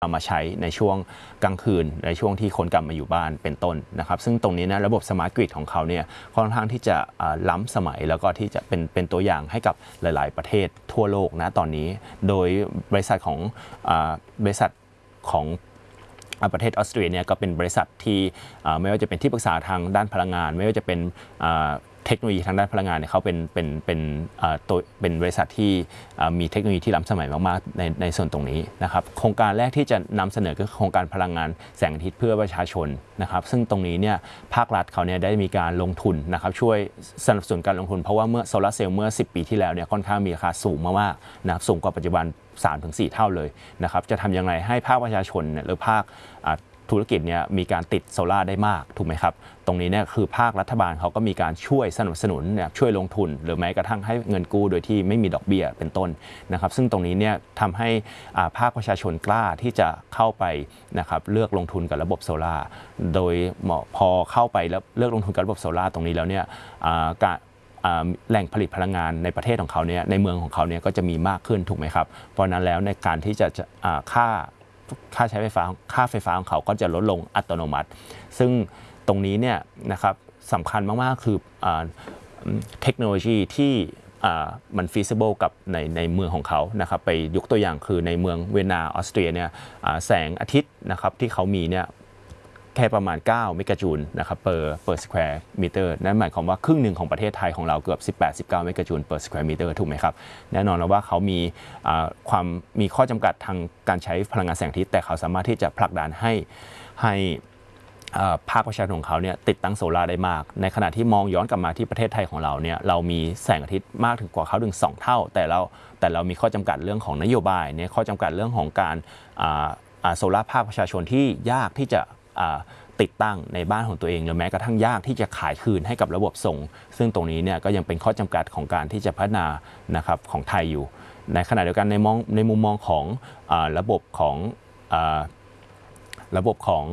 เอามาใช้ในช่วงกลางคืนในช่วงที่คนกลับมาอยู่บ้านเป็นต้นนะครับซึ่งตรงนี้นะระบบสมาร์ทกริดของเขาเนี่ยค่อนข้างที่จะล้ำสมัยแล้วก็ที่จะเป็นตัวอย่างให้กับหลายๆประเทศทั่วโลกนะตอนนี้โดยบริษัทของประเทศออสเตรียเนี่ยก็เป็นบริษัทที่ไม่ว่าจะเป็นที่ปรึกษาทางด้านพลังงานไม่ว่าจะเป็นเทคโนโลยีทางด้านพลังงานเนี่ยเขาเป็นบริษัทที่มีเทคโนโลยีที่ล้ำสมัยมากๆในส่วนตรงนี้นะครับโครงการแรกที่จะนำเสนอคือโครงการพลังงานแสงอาทิตย์เพื่อประชาชนนะครับซึ่งตรงนี้เนี่ยภาครัฐเขาเนี่ยได้มีการลงทุนนะครับช่วยสนับสนุนการลงทุนเพราะว่าเมื่อโซลาร์เซลล์เมื่อ10 ปีที่แล้วเนี่ยค่อนข้างมีราคาสูงมากๆนะครับสูงกว่าปัจจุบัน 3-4 เท่าเลยนะครับจะทำยังไงให้ภาคประชาชนหรือภาคธุรกิจเนี่ยมีการติดโซล่าได้มากถูกไหมครับตรงนี้เนี่ยคือภาครัฐบาลเขาก็มีการช่วยสนับสนุนเนี่ยช่วยลงทุนหรือแม้กระทั่งให้เงินกู้โดยที่ไม่มีดอกเบี้ยเป็นต้นนะครับซึ่งตรงนี้เนี่ยทำให้ภาคประชาชนกล้าที่จะเข้าไปนะครับเลือกลงทุนกับระบบโซล่าโดยพอเข้าไปแล้วเลือกลงทุนกับระบบโซล่าตรงนี้แล้วเนี่ยแหล่งผลิตพลังงานในประเทศของเขาเนี่ยในเมืองของเขาเนี่ยก็จะมีมากขึ้นถูกไหมครับเพราะนั้นแล้วในการที่จะค่าใช้ไฟฟ้าของเขาก็จะลดลงอัตโนมัติซึ่งตรงนี้เนี่ยนะครับสำคัญมากๆคือเทคโนโลยีที่มัน feasible กับในเมืองของเขานะครับไปยกตัวอย่างคือในเมืองเวียนนาออสเตรียเนี่ยแสงอาทิตย์นะครับที่เขามีเนี่ยแค่ประมาณ9เมกะจูลนะครับper square meter นั่นหมายความว่าครึ่งหนึ่งของประเทศไทยของเราเกือบ18-19เมกะจูล per square meter ถูกไหมครับแน่นอนแล้วว่าเขามีข้อจำกัดทางการใช้พลังงานแสงอาทิตย์แต่เขาสามารถที่จะผลักดันให้ภาคประชาชนของเขาเนี่ยติดตั้งโซลาร์ได้มากในขณะที่มองย้อนกลับมาที่ประเทศไทยของเราเนี่ยเรามีแสงอาทิตย์มากถึงกว่าเขาถึง2 เท่าแต่เรามีข้อจำกัดเรื่องของนโยบายเนี่ยข้อจำกัดเรื่องของการโซลาร์ภาคประชาชนที่ยากที่จะติดตั้งในบ้านของตัวเองหรือแม้กระทั่งยากที่จะขายคืนให้กับระบบส่งซึ่งตรงนี้เนี่ยก็ยังเป็นข้อจำกัดของการที่จะพัฒนานะครับของไทยอยู่ในขณะเดียวกันในมุมมองของระบบของ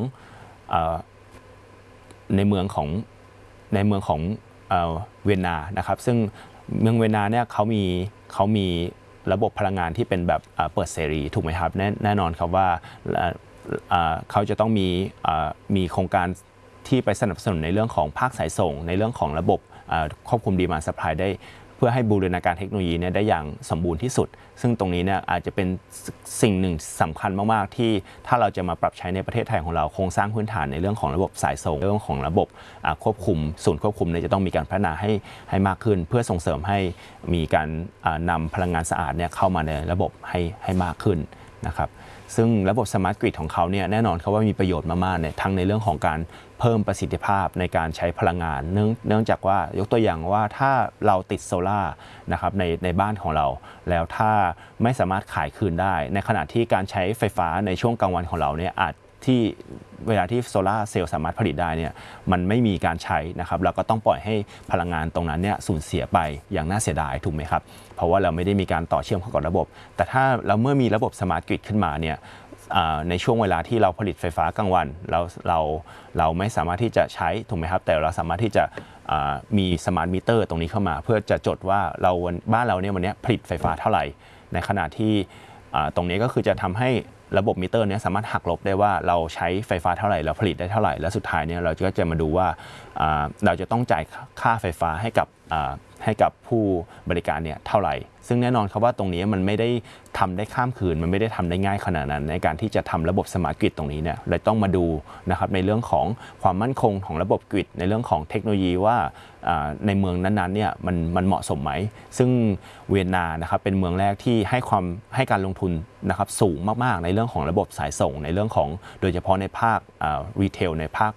ในเมืองของเวียนนานะครับซึ่งเมืองเวียนนาเนี่ยเขามีระบบพลังงานที่เป็นแบบเปิดเสรีถูกไหมครับแน่นอนครับว่าเขาจะต้องมีโครงการที่ไปสนับสนุนในเรื่องของภาคสายส่งในเรื่องของระบบควบคุมดีมานด์ซัพพลายได้เพื่อให้บูรณาการเทคโนโลยีเนี่ยได้อย่างสมบูรณ์ที่สุดซึ่งตรงนี้เนี่ยอาจจะเป็นสิ่งหนึ่งสำคัญมากๆที่ถ้าเราจะมาปรับใช้ในประเทศไทยของเราโครงสร้างพื้นฐานในเรื่องของระบบสายส่งเรื่องของระบบควบคุมศูนย์ควบคุมเนี่ยจะต้องมีการพัฒนาให้มากขึ้นเพื่อส่งเสริมให้มีการนำพลังงานสะอาดเนี่ยเข้ามาในระบบให้มากขึ้นนะครับซึ่งระบบสมาร์ทกริดของเขาเนี่ยแน่นอนเขาว่ามีประโยชน์มากๆเนี่ยทั้งในเรื่องของการเพิ่มประสิทธิภาพในการใช้พลังงานเนื่องจากว่ายกตัวอย่างว่าถ้าเราติดโซล่านะครับในบ้านของเราแล้วถ้าไม่สามารถขายคืนได้ในขณะที่การใช้ไฟฟ้าในช่วงกลางวันของเราเนี่ยอาจที่เวลาที่โซล่าเซลล์สามารถผลิตได้เนี่ยมันไม่มีการใช้นะครับเราก็ต้องปล่อยให้พลังงานตรงนั้นเนี่ยสูญเสียไปอย่างน่าเสียดายถูกไหมครับเพราะว่าเราไม่ได้มีการต่อเชื่อมเข้ากับระบบแต่ถ้าเราเมื่อมีระบบสมาร์ทกริดขึ้นมาเนี่ยในช่วงเวลาที่เราผลิตไฟฟ้ากลางวันเราไม่สามารถที่จะใช้ถูกไหมครับแต่เราสามารถที่จะมีสมาร์ทมิเตอร์ตรงนี้เข้ามาเพื่อจะจดว่าบ้านเราเนี่ยวันนี้ผลิตไฟฟ้าเท่าไหร่ในขณะที่ตรงนี้ก็คือจะทำให้ระบบมิเตอร์นี้สามารถหักลบได้ว่าเราใช้ไฟฟ้าเท่าไหร่เราผลิตได้เท่าไหร่และสุดท้ายเนี่ยเราก็จะมาดูว่าเราจะต้องจ่ายค่าไฟฟ้าให้กับผู้บริการเนี่ยเท่าไหร่ซึ่งแน่นอนครับว่าตรงนี้มันไม่ได้ทำได้ข้ามคืนมันไม่ได้ทำได้ง่ายขนาดนั้นในการที่จะทำระบบสมาร์ทกริดตรงนี้เนี่ยเราต้องมาดูนะครับในเรื่องของความมั่นคงของระบบกริดในเรื่องของเทคโนโลยีว่าในเมืองนั้นๆเนี่ยมันเหมาะสมไหมซึ่งเวียนนานะครับเป็นเมืองแรกที่ให้การลงทุนนะครับสูงมากๆในเรื่องของระบบสายส่งในเรื่องของโดยเฉพาะในภาครีเทลในภาค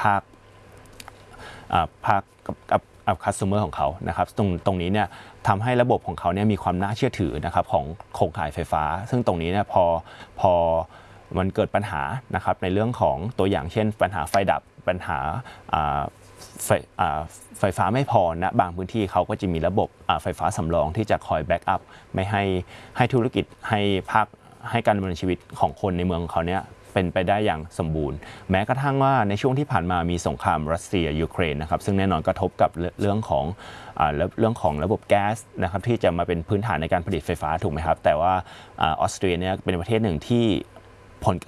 กับคัสเตอร์ของเขานะครับตรงนี้เนี่ยทำให้ระบบของเขาเนี่ยมีความน่าเชื่อถือนะครับของโครงข่ายไฟฟ้าซึ่งตรงนี้เนี่ยพอมันเกิดปัญหานะครับในเรื่องของตัวอย่างเช่นปัญหาไฟดับปัญหาไฟฟ้าไม่พอนะบางพื้นที่เขาก็จะมีระบบไฟฟ้าสำรองที่จะคอยแบ็กอัพไม่ให้ธุรกิจให้การดำเนินชีวิตของคนในเมืองเขาเนี่ยเป็นไปได้อย่างสมบูรณ์แม้กระทั่งว่าในช่วงที่ผ่านมามีสงครามรัสเซียยูเครนนะครับซึ่งแน่นอนกระทบกับเรื่องของระบบแก๊สนะครับที่จะมาเป็นพื้นฐานในการผลิตไฟฟ้าถูกไหมครับแต่ว่าออสเตรียเนี่ยเป็นประเทศหนึ่งที่ผล